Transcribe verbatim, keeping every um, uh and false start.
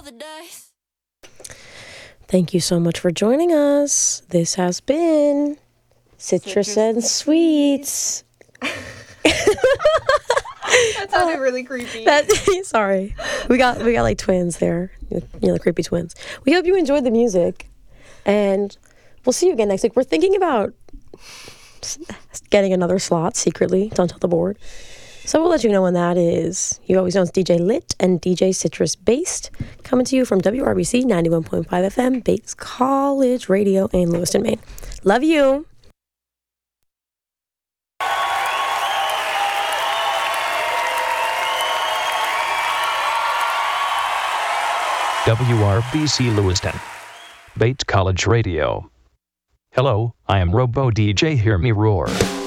the dice. Thank you so much for joining us. This has been Citrus, Citrus and Sweets. That sounded uh, really creepy. That, sorry. We got we got like twins there. You know, the creepy twins. We hope you enjoyed the music. And we'll see you again next week. We're thinking about getting another slot secretly. Don't tell the board. So we'll let you know when that is. You always know it's D J Lit and D J Citrus Based, coming to you from W R B C ninety-one point five F M, Bates College Radio in Lewiston, Maine. Love you. W R B C Lewiston, Bates College Radio. Hello, I am Robo D J Hear Me Roar.